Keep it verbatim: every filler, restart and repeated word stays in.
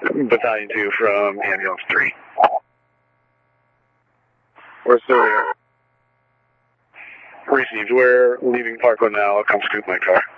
Battalion two from Ambulance three. We're still here. Received. We're leaving Parkland now. I'll come scoop my car.